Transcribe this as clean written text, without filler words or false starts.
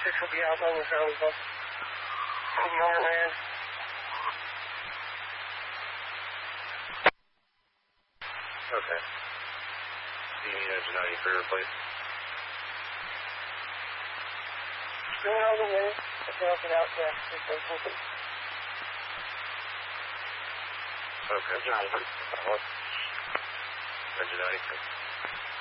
will be out on the ground as well. Good moment, man. Okay. Do you need engine 93 replaced? Bring it all the way. If they don't get out, yeah. Okay. Engine 93. Engine 93.